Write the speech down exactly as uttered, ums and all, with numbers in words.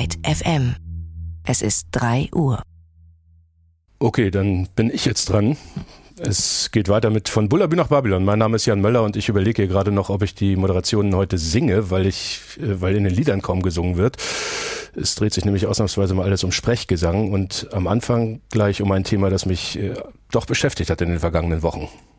Zeit F M. Es ist drei Uhr. Okay, dann bin ich jetzt dran. Es geht weiter mit Von Bullabü nach Babylon. Mein Name ist Jan Möller und ich überlege hier gerade noch, ob ich die Moderationen heute singe, weil ich, weil in den Liedern kaum gesungen wird. Es dreht sich nämlich ausnahmsweise mal alles um Sprechgesang und am Anfang gleich um ein Thema, das mich äh, doch beschäftigt hat in den vergangenen Wochen.